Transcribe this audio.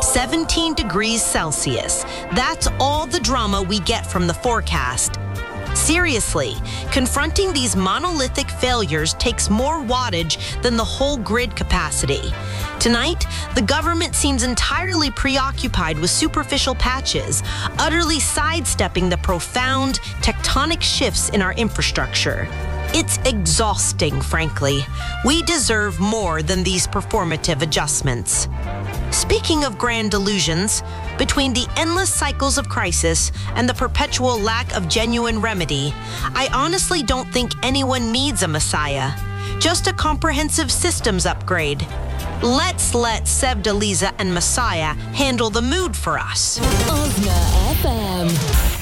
17 degrees Celsius. That's all the drama we get from the forecast. Seriously, confronting these monolithic failures takes more wattage than the whole grid capacity. Tonight, the government seems entirely preoccupied with superficial patches, utterly sidestepping the profound tectonic shifts in our infrastructure. It's exhausting, frankly. We deserve more than these performative adjustments. Speaking of grand delusions, between the endless cycles of crisis and the perpetual lack of genuine remedy, I honestly don't think anyone needs a messiah, just a comprehensive systems upgrade. Let's let Sevdaliza and Messiah handle the mood for us. Osna FM.